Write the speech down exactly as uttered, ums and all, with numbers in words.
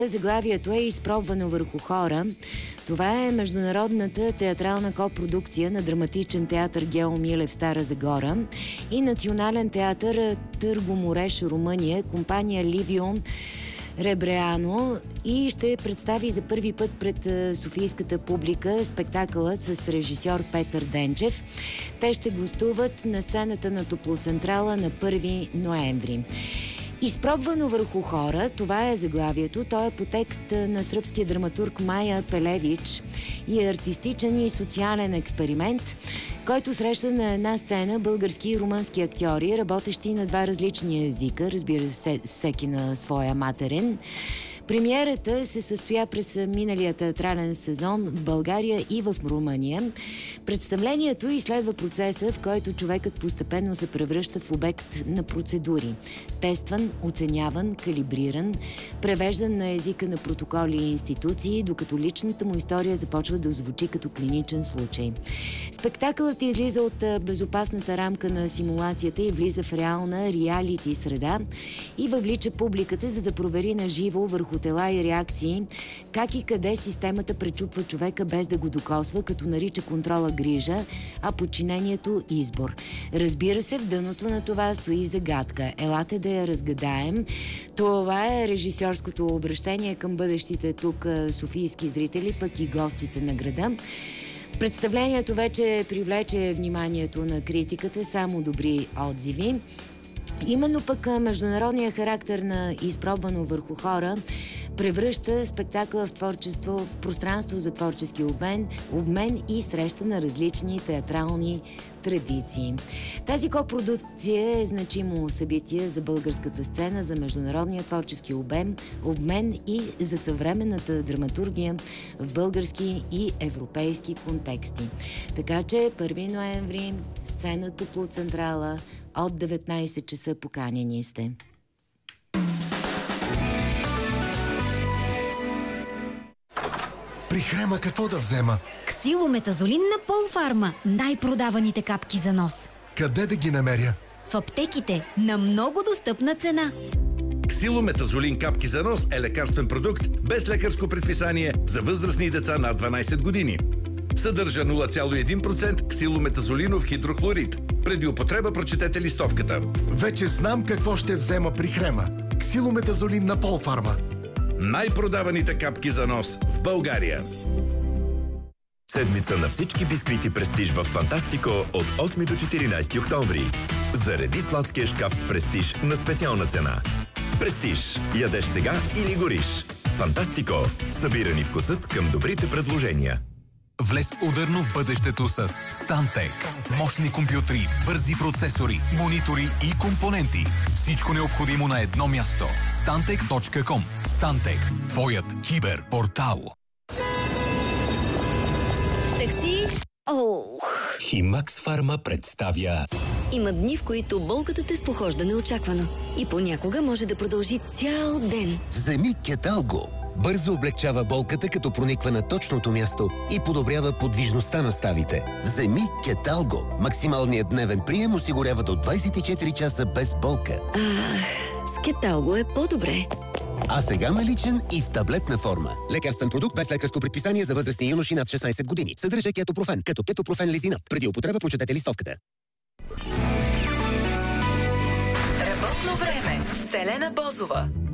Заглавието е "Изпробвано върху хора". Това е международната театрална копродукция на драматичен театър Гео Милев, Стара Загора, и Национален театър Търгомореш, Румъния, компания Ливион Ребреано, и ще представи за първи път пред софийската публика спектакълът с режисьор Петър Денчев. Те ще гостуват на сцената на Топлоцентрала на първи ноември. "Изпробвано върху хора", това е заглавието. То е по текст на сръбския драматург Маja Pelević и е артистичен и социален експеримент, който среща на една сцена български и румънски актьори, работещи на два различни езика, разбира се, всеки на своя матерен. Премиерата се състоя през миналия театрален сезон в България и в Румъния. Представлението изследва процеса, в който човекът постепенно се превръща в обект на процедури. Тестван, оценяван, калибриран, превеждан на езика на протоколи и институции, докато личната му история започва да звучи като клиничен случай. Спектакълът излиза от безопасната рамка на симулацията и влиза в реална реалити среда и въвлича публиката, за да провери на живо върху тела и реакции как и къде системата пречупва човека без да го докосва, като нарича контрола грижа, а подчинението избор. Разбира се, в дъното на това стои загадка. Елате да я разгадаем. Това е режисьорското обращение към бъдещите тук софийски зрители, пък и гостите на града. Представлението вече привлече вниманието на критиката, само добри отзиви. Именно пък международния характер на "Изпробвано върху хора" превръща спектакъла в творчество, в пространство за творчески обмен, обмен и среща на различни театрални традиции. Тази копродукция е значимо събитие за българската сцена, за международния творчески обмен, обмен и за съвременната драматургия в български и европейски контексти. Така че първи ноември, сцена Топлоцентрала, от деветнайсет часа поканени сте. При Хрема какво да взема? Ксилометазолин на Полфарма. Най-продаваните капки за нос. Къде да ги намеря? В аптеките на много достъпна цена. Ксилометазолин капки за нос е лекарствен продукт без лекарско предписание за възрастни деца над дванайсет години. Съдържа нула цяло и един процента ксилометазолинов хидрохлорид. Преди употреба прочетете листовката. Вече знам какво ще взема при Хрема. Ксилометазолин на Полфарма. Най-продаваните капки за нос в България. Седмица на всички бисквити Престиж в Фантастико от осми до четиринайсети октомври. Зареди сладкия шкаф с Престиж на специална цена. Престиж. Ядеш сега или гориш. Фантастико. Събирани вкусът към добрите предложения. Влез ударно в бъдещето с Stantec. Мощни компютри, бързи процесори, монитори и компоненти. Всичко необходимо на едно място. Stantec точка ком. Stantec. Твоят киберпортал. Такси? Ох! Химакс Фарма представя... Има дни, в които болката те спохожда неочаквано. И понякога може да продължи цял ден. Вземи Кеталго. Бързо облегчава болката, като прониква на точното място и подобрява подвижността на ставите. Вземи Кеталго. Максималният дневен прием осигурява до двайсет и четири часа без болка. Ах, с Кеталго е по-добре. А сега наличен и в таблетна форма. Лекарствен продукт без лекарско предписание за възрастни юноши над шестнайсет години. Съдържа кетопрофен, като кетопрофен лизинат. Преди употреба прочетете листовката. Работно време с Елена Бозова.